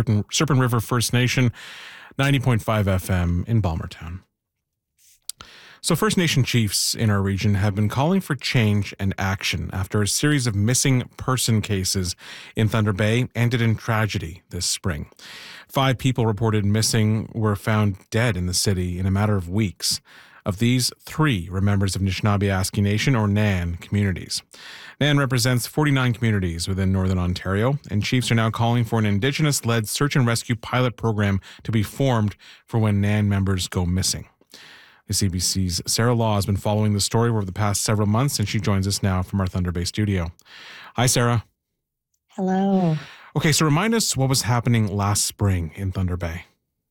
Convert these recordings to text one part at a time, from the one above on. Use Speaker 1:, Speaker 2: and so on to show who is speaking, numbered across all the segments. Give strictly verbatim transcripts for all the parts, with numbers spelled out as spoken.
Speaker 1: Serpent, Serpent River First Nation, ninety point five F M in Balmertown. So First Nation chiefs in our region have been calling for change and action after a series of missing person cases in Thunder Bay ended in tragedy this spring. Five people reported missing were found dead in the city in a matter of weeks. Of these, three were members of Anishinaabe Nation or NAN communities. NAN represents forty-nine communities within Northern Ontario, and chiefs are now calling for an Indigenous-led search and rescue pilot program to be formed for when NAN members go missing. The C B C's Sarah Law has been following the story over the past several months, and she joins us now from our Thunder Bay studio. Hi, Sarah.
Speaker 2: Hello.
Speaker 1: Okay, so remind us what was happening last spring in Thunder Bay.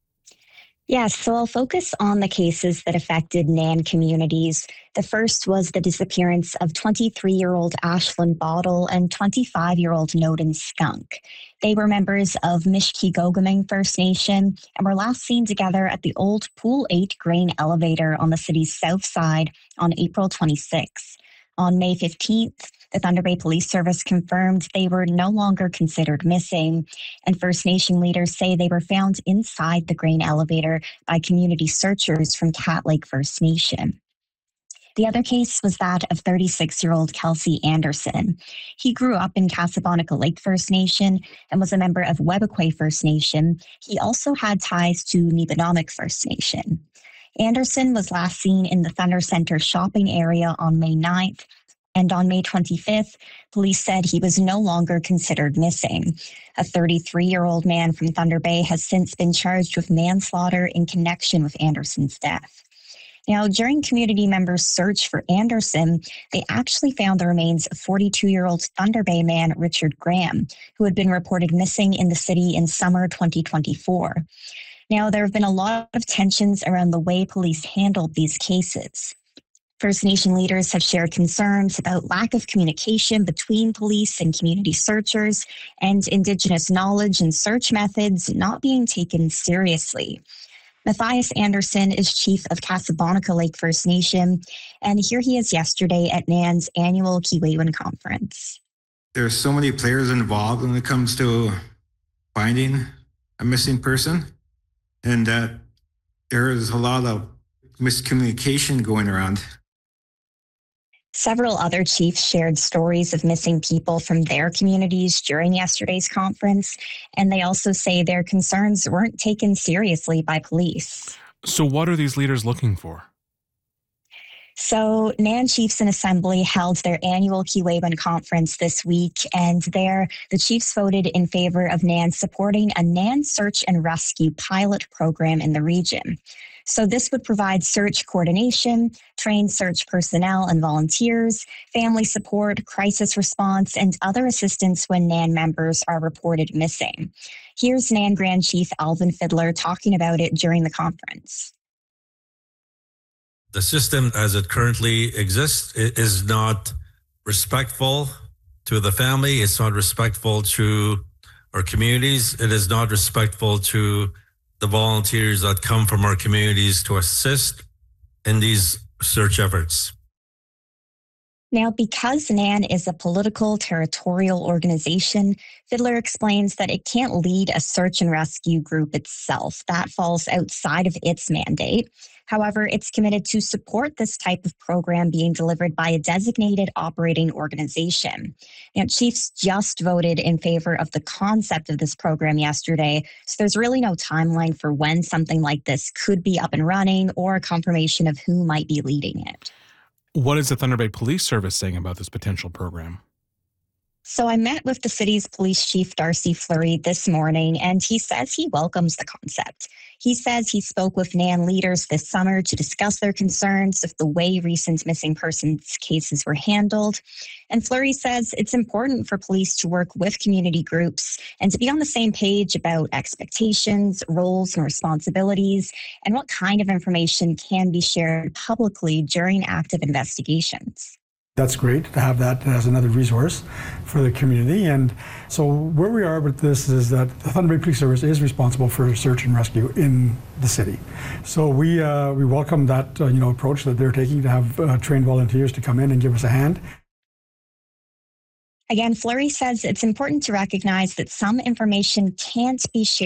Speaker 2: Yes, so I'll focus on the cases that affected NAN communities. The first was the disappearance of twenty-three-year-old Ashlyn Bottle and twenty-five-year-old Noden Skunk. They were members of Mishkegoguming First Nation and were last seen together at the old Pool eight grain elevator on the city's south side on April twenty-sixth. On May fifteenth, the Thunder Bay Police Service confirmed they were no longer considered missing, and First Nation leaders say they were found inside the grain elevator by community searchers from Cat Lake First Nation. The other case was that of thirty-six-year-old Kelsey Anderson. He grew up in Casablanca Lake First Nation and was a member of Webequie First Nation. He also had ties to Nibenomic First Nation. Anderson was last seen in the Thunder Center shopping area on May ninth, and on May twenty-fifth, police said he was no longer considered missing. A thirty-three-year-old man from Thunder Bay has since been charged with manslaughter in connection with Anderson's death. Now, during community members' search for Anderson, they actually found the remains of forty-two-year-old Thunder Bay man Richard Graham, who had been reported missing in the city in summer twenty twenty-four. Now, there have been a lot of tensions around the way police handled these cases. First Nation leaders have shared concerns about lack of communication between police and community searchers, and Indigenous knowledge and search methods not being taken seriously. Matthias Anderson is chief of Casablanca Lake First Nation, and here he is yesterday at NAN's annual Kiwewin conference.
Speaker 3: There's so many players involved when it comes to finding a missing person, and that there is a lot of miscommunication going around.
Speaker 2: Several other chiefs shared stories of missing people from their communities during yesterday's conference, and they also say their concerns weren't taken seriously by police.
Speaker 1: So what are these leaders looking for?
Speaker 2: So NAN Chiefs in Assembly held their annual Kiwewin conference this week, and there the chiefs voted in favor of NAN supporting a NAN search and rescue pilot program in the region. So this would provide search coordination, trained search personnel and volunteers, family support, crisis response, and other assistance when NAN members are reported missing. Here's NAN Grand Chief Alvin Fiddler talking about it during the conference.
Speaker 4: The system as it currently exists is not respectful to the family. It's not respectful to our communities. It is not respectful to the volunteers that come from our communities to assist in these search efforts.
Speaker 2: Now, because NAN is a political territorial organization, Fiddler explains that it can't lead a search and rescue group itself. That falls outside of its mandate. However, it's committed to support this type of program being delivered by a designated operating organization. Now, chiefs just voted in favor of the concept of this program yesterday, so there's really no timeline for when something like this could be up and running or a confirmation of who might be leading it.
Speaker 1: What is the Thunder Bay Police Service saying about this potential program?
Speaker 2: So I met with the city's police chief, Darcy Fleury, this morning, and he says he welcomes the concept. He says he spoke with NAN leaders this summer to discuss their concerns of the way recent missing persons cases were handled. And Fleury says it's important for police to work with community groups and to be on the same page about expectations, roles, and responsibilities, and what kind of information can be shared publicly during active investigations.
Speaker 5: That's great to have that as another resource for the community. And so where we are with this is that the Thunder Bay Police Service is responsible for search and rescue in the city. So we uh, we welcome that uh, you know approach that they're taking to have uh, trained volunteers to come in and give us a hand.
Speaker 2: Again, Fleury says it's important to recognize that some information can't be shared